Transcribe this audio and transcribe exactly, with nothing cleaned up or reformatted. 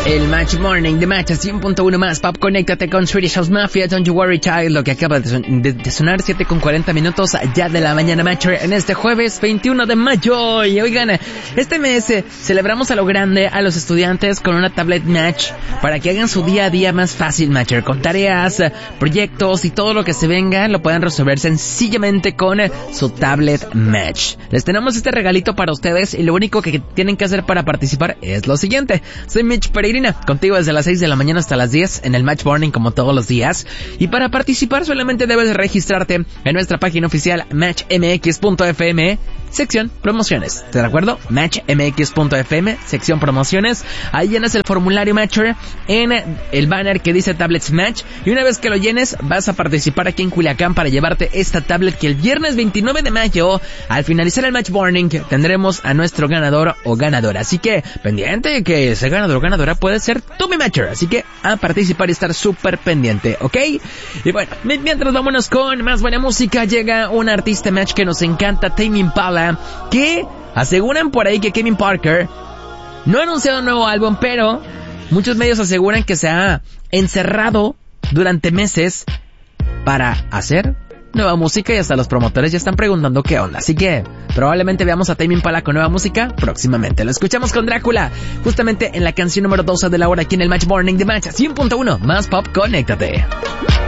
El Match Morning de Match cien punto uno más Pop. Conéctate con Swedish House Mafia, Don't You Worry Child, lo que acaba de, son- de, de sonar siete con cuarenta minutos ya de la mañana, Matcher, en este jueves veintiuno de mayo. Y oigan, este mes eh, celebramos a lo grande a los estudiantes con una tablet Match para que hagan su día a día más fácil, Matcher, con tareas, eh, proyectos y todo lo que se venga lo puedan resolver sencillamente con eh, su tablet Match. Les tenemos este regalito para ustedes y lo único que tienen que hacer para participar es lo siguiente. Soy Mitch Pereira, contigo desde las seis de la mañana hasta las diez en el Match Morning como todos los días. Y para participar solamente debes registrarte en nuestra página oficial match m x punto f m, sección promociones. ¿Te recuerdo? match m x punto f m, sección promociones. Ahí llenas el formulario Matcher en el banner que dice Tablets Match. Y una vez que lo llenes, vas a participar aquí en Culiacán para llevarte esta tablet que el viernes veintinueve de mayo, al finalizar el Match Morning, tendremos a nuestro ganador o ganadora. Así que, pendiente que ese ganador o ganadora puede ser tú, mi Matcher. Así que a participar y estar súper pendiente, ¿ok? Y bueno, mientras vámonos con más buena música, llega un artista Match que nos encanta, Tame Impala, que aseguran por ahí que Kevin Parker no ha anunciado un nuevo álbum, pero muchos medios aseguran que se ha encerrado durante meses para hacer nueva música y hasta los promotores ya están preguntando qué onda. Así que probablemente veamos a Tame Impala con nueva música próximamente. Lo escuchamos con Drácula, justamente en la canción número doce de la hora aquí en el Match Morning de Match cien punto uno más Pop. Conéctate.